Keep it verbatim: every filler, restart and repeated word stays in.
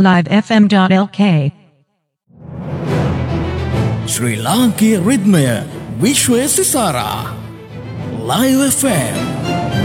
live f m dot l k. ශ්‍රී ලාංකීය රිද්මය විශ්වය සිසාරා Live F M